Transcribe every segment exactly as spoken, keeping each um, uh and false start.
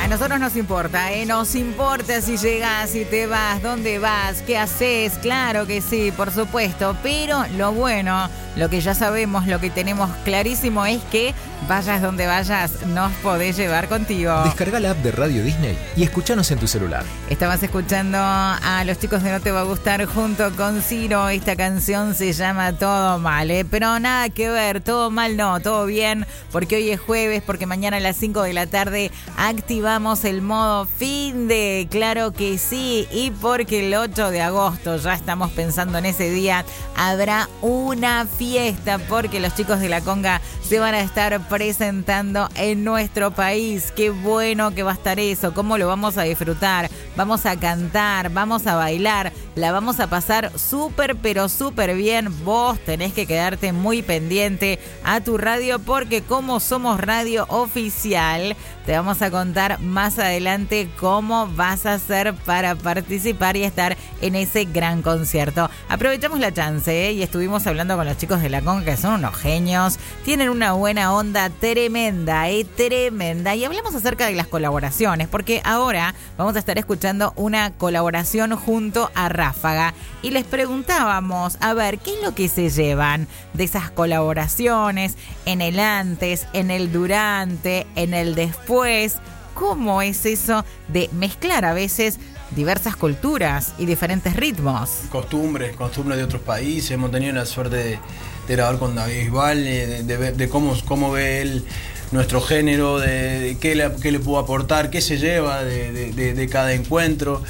nosotros nos importa, ¿eh? Nos importa si llegas, si te vas, dónde vas, qué haces. Claro que sí, por supuesto. Pero lo bueno, lo que ya sabemos, lo que tenemos clarísimo es que vayas donde vayas, nos podés llevar contigo. Descarga la app de Radio Disney y escuchanos en tu celular. Estabas escuchando a los chicos de No Te Va a Gustar junto con Ciro. Esta canción se llama Todo Mal, ¿eh? Pero nada que ver, todo mal no, todo bien, porque hoy es jueves, porque mañana a las cinco de la tarde activamos el modo fin de, claro que sí, y porque el ocho de agosto, ya estamos pensando en ese día, habrá una fiesta, porque los chicos de La Conga se van a estar presentando en nuestro país. Qué bueno que va a estar eso, cómo lo vamos a disfrutar, vamos a cantar, vamos a bailar, la vamos a pasar súper pero súper bien. Vos tenés que quedarte muy pendiente a tu radio, porque como somos radio oficial, te vamos a contar más adelante cómo vas a hacer para participar y estar en ese gran concierto. Aprovechamos la chance, ¿eh? Y estuvimos hablando con los chicos de La Conga, que son unos genios, tienen una buena onda tremenda, ¿eh? Tremenda. Y hablamos acerca de las colaboraciones, porque ahora vamos a estar escuchando una colaboración junto a Ráfaga. Y les preguntábamos, a ver, ¿qué es lo que se llevan de esas colaboraciones en el antes, en el durante, en el después? ¿Cómo es eso de mezclar a veces diversas culturas y diferentes ritmos? Costumbres, costumbres de otros países. Hemos tenido la suerte de, de grabar con David Bisbal, de, de, de cómo, cómo ve él nuestro género, de, de qué, le, qué le pudo aportar, qué se lleva de, de, de, de cada encuentro.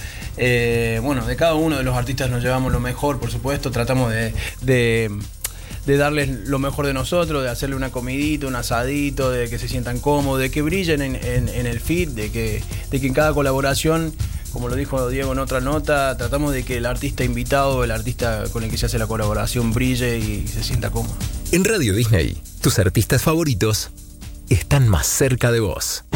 Eh, bueno, de cada uno de los artistas nos llevamos lo mejor, por supuesto. Tratamos de... de de darles lo mejor de nosotros, de hacerle una comidita, un asadito, de que se sientan cómodos, de que brillen en, en, en el feed, de que, de que en cada colaboración, como lo dijo Diego en otra nota, tratamos de que el artista invitado, el artista con el que se hace la colaboración, brille y se sienta cómodo. En Radio Disney, tus artistas favoritos están más cerca de vos.